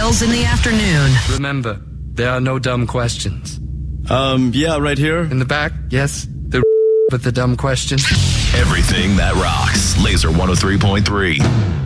Files in the afternoon. Remember, there are no dumb questions. Yeah, right here. In the back, yes. But the dumb questions. Everything that rocks. Laser 103.3.